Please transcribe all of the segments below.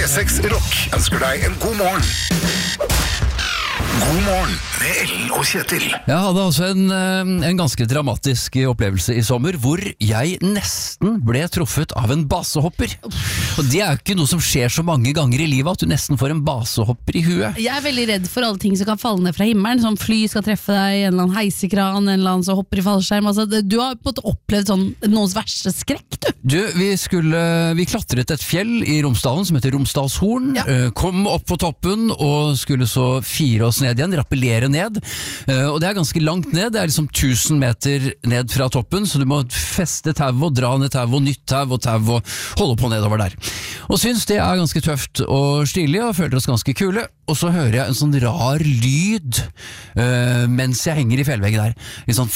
P6 Rock ønsker deg en god morgen. God morgen med Ellen og Kjetil. Jeg hadde altså en ganske dramatisk opplevelse i sommer, hvor jeg nesten ble truffet av en basehopper. Og det er jo ikke noe som skjer så mange ganger i livet, at du nesten får en basehopper i huet. Jeg er veldig redd for alle ting som kan falle ned fra himmelen, som fly skal treffe deg, en eller annen heisekran, en eller annen som hopper i fallskjerm. Altså, du har på en måte opplevd sånn, noens verste skrekk, du. Vi klatret et fjell i Romsdalen som heter Romsdalshorn, kom opp på toppen og skulle så fire oss ned igjen, rappellere ned, og det er ganske langt ned, det er liksom 1000 meter ned fra toppen, så du må feste tau og dra ned tau og nytt tau og holde på nedover der. Og synes det er ganske tøft og stilig, og føler oss ganske kule, og så hører jeg en sånn rar lyd mens jeg henger i fjellveggen der, en sånn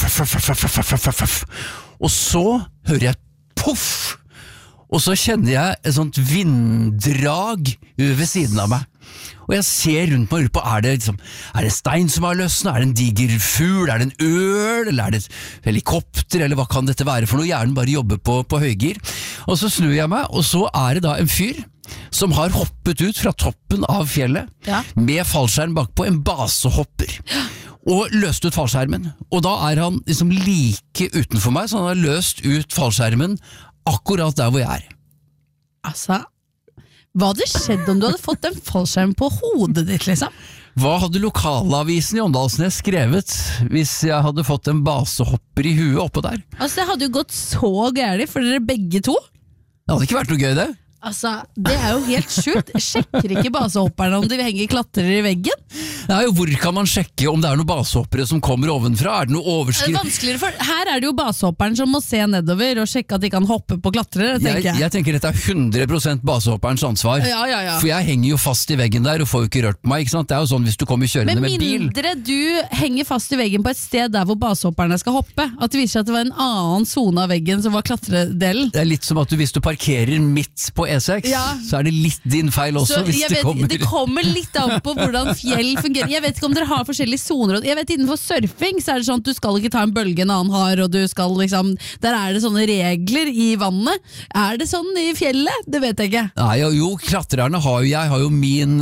f. Og så hører jeg poff, og så kjenner jeg et sånt vinddrag ved siden av meg. Og jeg ser rundt meg på, er det stein som har løsnet, er det en diger fugl, er det en øl, eller er det et helikopter, eller hva kan dette være for noe? Hjernen bare jobber på høygir. Og så snur jeg meg, og så er det da en fyr som har hoppet ut fra toppen av fjellet, med fallskjerm bakpå, en basehopper, og løst ut fallskjermen. Og da er han liksom like utenfor meg, så han har løst ut fallskjermen akkurat der hvor jeg er. Altså, hva hadde skjedd om du hadde fått en fallskjerm på hodet ditt, liksom? Hva hadde lokalavisen i Åndalsnes skrevet hvis jeg hadde fått en basehopper i huet oppå der? Altså, det hadde jo gått så gærlig for dere begge to. Det hadde ikke vært noe gøy, det. Altså, det er jo helt sjukt. Sjekker ikke basehopperne om de henger klatrer i veggen? Nei, hvor kan man sjekke om det er noen basehoppere som kommer ovenfra? Er det noe overskrift? Det er vanskeligere, for her er det jo basehopperen som må se nedover og sjekke at de kan hoppe på klatrere, tenker jeg. Jeg tenker dette er 100% basehopperens ansvar. Ja. For jeg henger jo fast i veggen der og får jo ikke rørt meg, ikke sant? Det er jo sånn hvis du kommer kjørende med bil. Med mindre du henger fast i veggen på et sted der hvor basehopperne skal hoppe, at det viser seg at det var en annen zone av veggen som var klatredelen. Det er litt som at hvis du parkerer midt på E6, så er det litt din feil også. Det kommer litt an på hvordan fjell fungerer. Jeg vet ikke om dere har forskjellige zoner. Jeg vet innenfor surfing så er det sånn at du skal ikke ta en bølge en annen har, og du skal liksom, der er det sånne regler i vannet. Er det sånn i fjellet? Det vet jeg ikke. Nei, jo, klatrerne jeg har jo min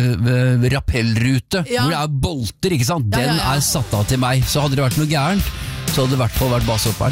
rappellrute, hvor det er bolter, ikke sant? Den er satt av til meg. Så hadde det vært noe gærent, så hadde det i hvert fall vært basehopperen.